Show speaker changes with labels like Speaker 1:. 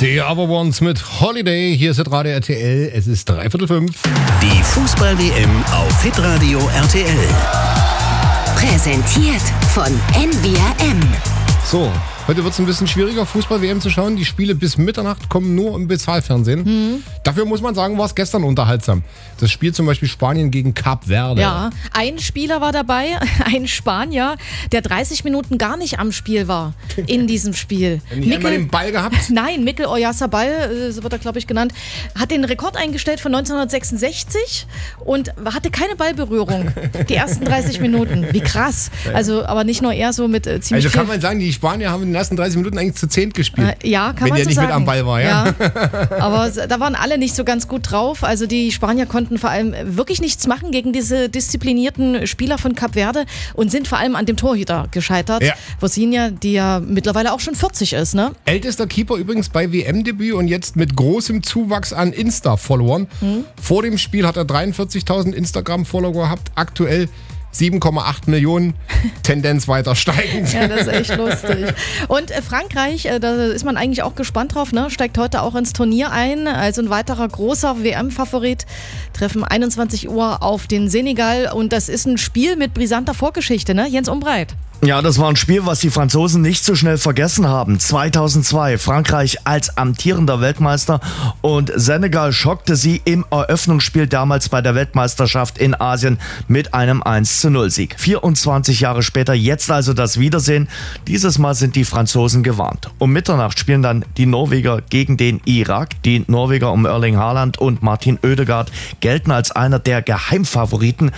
Speaker 1: Die Other Ones mit Holiday. Hier ist Radio RTL. Es ist 5:45.
Speaker 2: Die Fußball-WM auf Hitradio RTL.
Speaker 3: Präsentiert von NWRM.
Speaker 1: So, heute wird es ein bisschen schwieriger, Fußball-WM zu schauen. Die Spiele bis Mitternacht kommen nur im Bezahlfernsehen. Dafür muss man sagen, war es gestern unterhaltsam. Das Spiel zum Beispiel Spanien gegen Kap Verde.
Speaker 4: Ja, ein Spieler war dabei, ein Spanier, der 30 Minuten gar nicht am Spiel war in diesem Spiel.
Speaker 1: Nicht einmal den Ball gehabt?
Speaker 4: Nein, Mikel Oyarzabal, so wird er, glaube ich, genannt, hat den Rekord eingestellt von 1966 und hatte keine Ballberührung die ersten 30 Minuten. Wie krass. Also, aber nicht nur er so mit ziemlich
Speaker 1: Also kann
Speaker 4: viel...
Speaker 1: man sagen, die Spanier haben in den ersten 30 Minuten eigentlich zu 10 gespielt.
Speaker 4: Ja, kann
Speaker 1: wenn
Speaker 4: man
Speaker 1: der
Speaker 4: so
Speaker 1: nicht
Speaker 4: sagen.
Speaker 1: mit am Ball war, ja?
Speaker 4: Aber da waren alle nicht so ganz gut drauf. Also die Spanier konnten vor allem wirklich nichts machen gegen diese disziplinierten Spieler von Kap Verde und sind vor allem an dem Torhüter gescheitert.
Speaker 1: Ja.
Speaker 4: Vosinha, die ja mittlerweile auch schon 40 ist, ne?
Speaker 1: Ältester Keeper übrigens bei WM-Debüt und jetzt mit großem Zuwachs an Insta-Followern. Vor dem Spiel hat er 43.000 Instagram-Follower gehabt. Aktuell 7,8 Millionen, Tendenz weiter steigend.
Speaker 4: Ja, das ist echt lustig. Und Frankreich, da ist man eigentlich auch gespannt drauf, ne? Steigt heute auch ins Turnier ein. Also ein weiterer großer WM-Favorit. Treffen 21 Uhr auf den Senegal. Und das ist ein Spiel mit brisanter Vorgeschichte, ne? Jens Umbreit.
Speaker 5: Ja, das war ein Spiel, was die Franzosen nicht so schnell vergessen haben. 2002, Frankreich als amtierender Weltmeister und Senegal schockte sie im Eröffnungsspiel damals bei der Weltmeisterschaft in Asien mit einem 1:0-Sieg. 24 Jahre später, jetzt also das Wiedersehen. Dieses Mal sind die Franzosen gewarnt. Um Mitternacht spielen dann die Norweger gegen den Irak. Die Norweger um Erling Haaland und Martin Ødegaard gelten als einer der Geheimfavoriten